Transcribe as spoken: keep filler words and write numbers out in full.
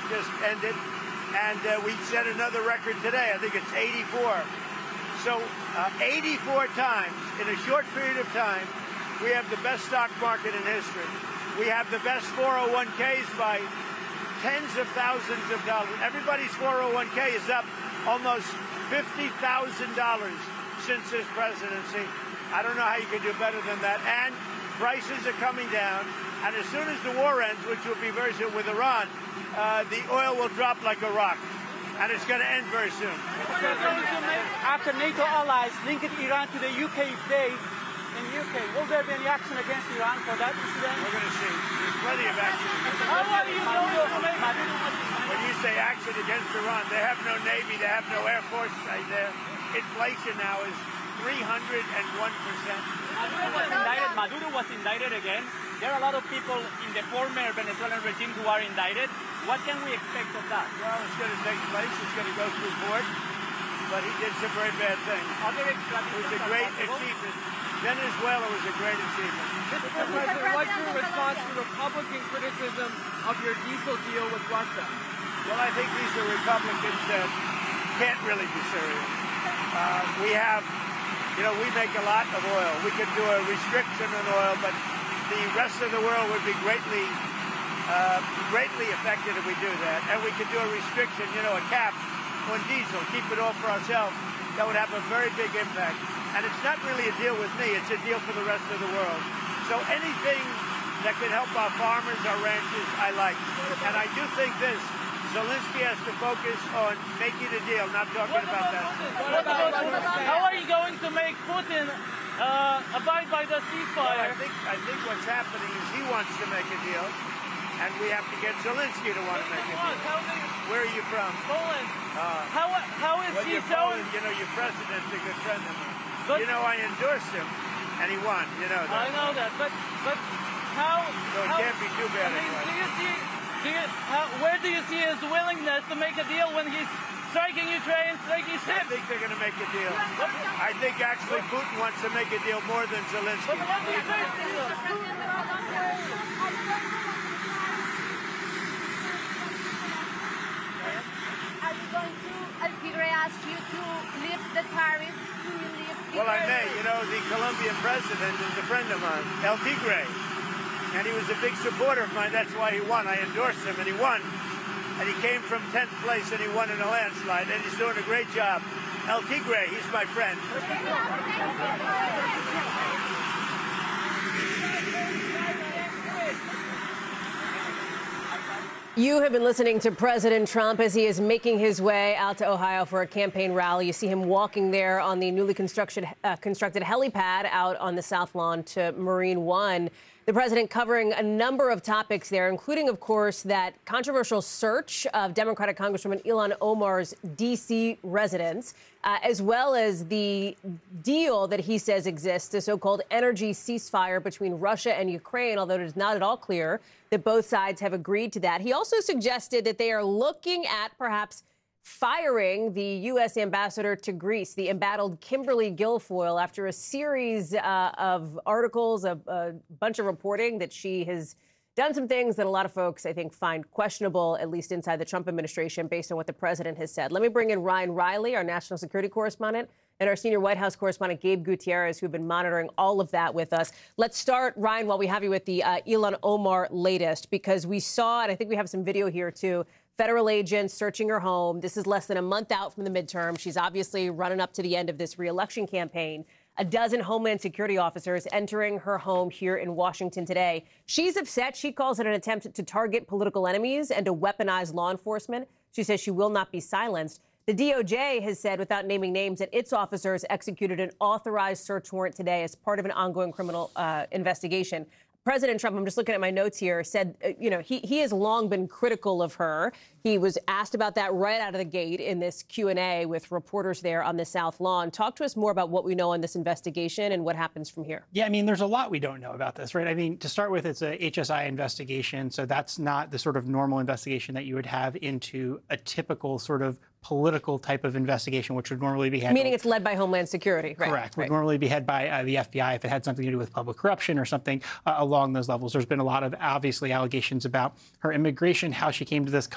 just ended, and uh, we set another record today. I think it's eighty-four. So uh, eighty-four times in a short period of time, we have the best stock market in history. We have the best four oh one Ks by tens of thousands of dollars. Everybody's four oh one K is up almost fifty thousand dollars since this presidency. I don't know how you can do better than that. And prices are coming down. And as soon as the war ends, which will be very soon with Iran, uh, the oil will drop like a rock. And it's going to end very soon. After NATO allies linked Iran to the U K base in U K, will there be any action against Iran for that incident? We're going to see. There's plenty of action. How are you going to make When you say action against Iran, they have no Navy, they have no Air Force right there. Inflation now is three hundred one percent. Maduro was indicted. Maduro was indicted again. There are a lot of people in the former Venezuelan regime who are indicted. What can we expect of that? Well, it's going to take place. It's going to go through court. But he did some very bad things. Other it was a great achievement. Venezuela was a great achievement. Mister President, what's your response to Republican criticism of your diesel deal with Russia? Well, I think these are Republicans that can't really be serious. Uh, we have, you know, we make a lot of oil. We could do a restriction on oil, but the rest of the world would be greatly, uh, greatly affected if we do that. And we could do a restriction, you know, a cap on diesel, keep it all for ourselves. That would have a very big impact. And it's not really a deal with me, it's a deal for the rest of the world. So anything that can help our farmers, our ranchers, I like. And I do think this, Zelensky has to focus on making a deal, not talking about that. How are you going to make Putin uh, abide by the ceasefire? Well, I think, I think what's happening is he wants to make a deal, and we have to get Zelensky to want to make a deal. Where are you from? Poland. Uh, how, how is well, he you're so... Poland, you know, your president's a good friend of mine. But, you know, I endorsed him, and he won, you know that. I know that, but, but how... So it how, can't be too bad. I mean, do you see... Do you, how, where do you see his willingness to make a deal when he's striking Ukraine, striking ships? I think they're going to make a deal. I think actually Putin wants to make a deal more than Zelensky. But what do you think? Are you going to, El Tigre asked you to lift the tariffs? Do you lift the Well, I may. You know, the Colombian president is a friend of mine, El Tigre. And he was a big supporter of mine. That's why he won. I endorsed him, and he won. And he came from tenth place, and he won in a landslide. And he's doing a great job. El Tigre, he's my friend. You have been listening to President Trump as he is making his way out to Ohio for a campaign rally. You see him walking there on the newly constructed, uh, constructed helipad out on the South Lawn to Marine One. The president covering a number of topics there, including, of course, that controversial search of Democratic Congresswoman Ilhan Omar's D C residence, uh, as well as the deal that he says exists, the so-called energy ceasefire between Russia and Ukraine, although it is not at all clear that both sides have agreed to that. He also suggested that they are looking at perhaps firing the U S ambassador to Greece, the embattled Kimberly Guilfoyle, after a series uh, of articles, a, a bunch of reporting that she has done some things that a lot of folks, I think, find questionable, at least inside the Trump administration, based on what the president has said. Let me bring in Ryan Riley, our national security correspondent, and our senior White House correspondent, Gabe Gutierrez, who've been monitoring all of that with us. Let's start, Ryan, while we have you with the uh, Ilhan Omar latest, because we saw, and I think we have some video here, too, federal agents searching her home. This is less than a month out from the midterm. She's obviously running up to the end of this reelection campaign. A dozen Homeland Security officers entering her home here in Washington today. She's upset. She calls it an attempt to target political enemies and to weaponize law enforcement. She says she will not be silenced. The D O J has said, without naming names, that its officers executed an authorized search warrant today as part of an ongoing criminal uh, investigation. President Trump, I'm just looking at my notes here, said, uh, you know, he, he has long been critical of her. He was asked about that right out of the gate in this Q and A with reporters there on the South Lawn. Talk to us more about what we know on this investigation and what happens from here. Yeah, I mean, there's a lot we don't know about this, right? I mean, to start with, it's a H S I investigation, so that's not the sort of normal investigation that you would have into a typical sort of political type of investigation, which would normally be handled. Meaning it's led by Homeland Security, right? Correct. Would right. normally be headed by uh, the F B I if it had something to do with public corruption or something uh, along those levels. There's been a lot of, obviously, allegations about her immigration, how she came to this country.